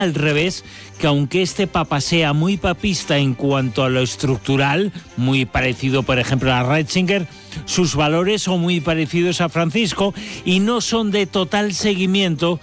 al revés, que aunque este papa sea muy papista en cuanto a lo estructural, muy parecido por ejemplo a Ratzinger, sus valores son muy parecidos a Francisco y no son de total seguimiento